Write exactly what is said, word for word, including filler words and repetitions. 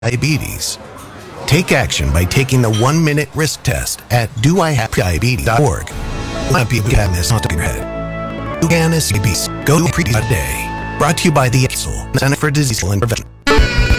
diabetes. Take action by taking the one-minute risk test at do I have diabetes dot org. Let people have this on your head. Go to pre today. Brought to you by the Center for Disease and Prevention.